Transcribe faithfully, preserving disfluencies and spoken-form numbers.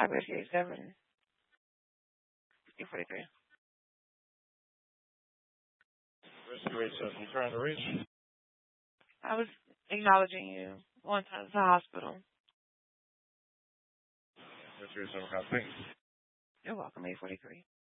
Type F K seven. eight forty-three. Restoration, you trying to reach? I was acknowledging you one time to the hospital. Restoration, okay, thanks. You're welcome, eight forty-three.